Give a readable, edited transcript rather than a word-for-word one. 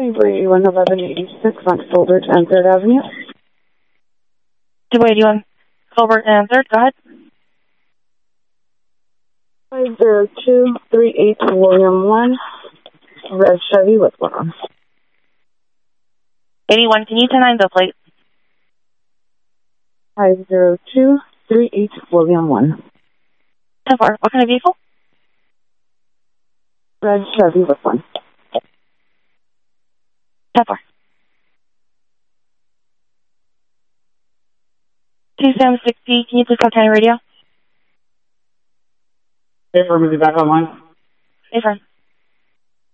281 1186 on Colbert and 3rd Avenue. 281 Colbert and 3rd, go ahead. 50238 William 1, red Chevy with one on. 81, can you 10-9 the plate? 50238 William 1. 10-4, what kind of vehicle? Red Chevy with one. 10-4. 2760, can you please call county radio? Hey, for me back online. Hey, friend.